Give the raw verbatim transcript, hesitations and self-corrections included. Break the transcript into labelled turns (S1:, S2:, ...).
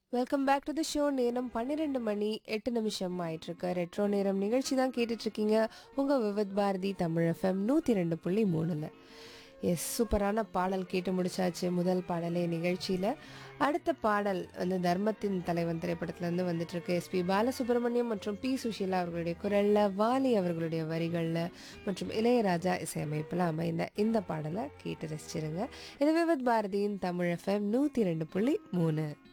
S1: Welcome back to the show. நேரம் பன்னிரெண்டு மணி எட்டு நிமிஷம் ஆயிட்டு இருக்கு. ரெட்ரோ நேரம் நிகழ்ச்சி தான் கேட்டுட்டு இருக்கீங்க உங்க விவித் பாரதி தமிழ் எஃப்எம் நூற்றி ரெண்டு புள்ளி மூணுல. எஸ், சூப்பரான பாடல் கேட்டு முடிச்சாச்சு. முதல் பாடலே நிகழ்ச்சியில். அடுத்த பாடல் வந்து தர்மத்தின் தலைவன் திரைப்படத்துலேருந்து வந்துட்டு இருக்கு. எஸ்பி பாலசுப்ரமணியம் மற்றும் பி சுஷீலா அவர்களுடைய குரலில், வாலி அவர்களுடைய வரிகளில் மற்றும் இளையராஜா இசையமைப்பில் அமைந்த இந்த பாடலை கேட்டு ரசிச்சிருங்க. இது விவித் பாரதியின் தமிழ் எஃப்எம் நூற்றி ரெண்டு புள்ளி மூணு.